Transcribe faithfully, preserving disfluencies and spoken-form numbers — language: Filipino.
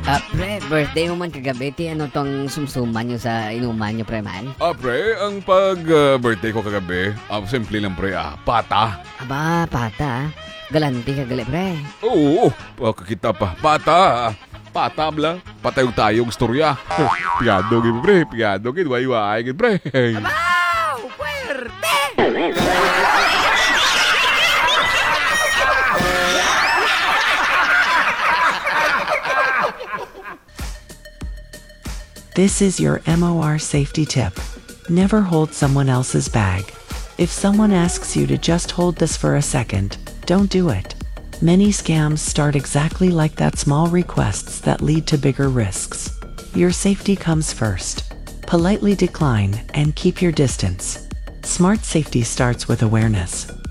Ah, pre, birthday mo man kagabi, ti ano tong sumsuman nyo sa inuman nyo, pre man? Ah, pre, ang pag-birthday ko kagabi, ah, simple lang, pre, ah, pata. Aba, pata, ah. Galanti ka gali, pre. Oo, pakakita pa. Pata, ah. Pata, bla. Patayog tayong storya. Piyado, gid, pre, piyado, gid, wayway, gid, pre. Wow! Puwerte! This is your M O R safety tip. Never hold someone else's bag. If someone asks you to just hold this for a second, don't do it. Many scams start exactly like that, small requests that lead to bigger risks. Your safety comes first. Politely decline and keep your distance. Smart safety starts with awareness.